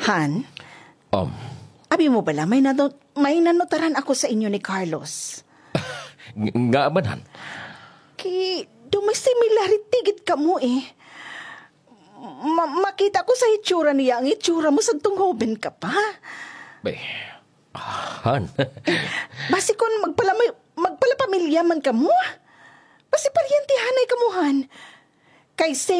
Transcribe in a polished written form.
Han, Um, abi mo bala, may nanotaran ako sa inyo ni Carlos. nga man, Han. May similarity gid ka mo eh. Makita ko sa itsura niya, ang itsura mo sa tunghoben ka pa. Bay, Han. Basi kung magpalapamilya man ka mo. Basi paryentihanay ka mo, Han. Kay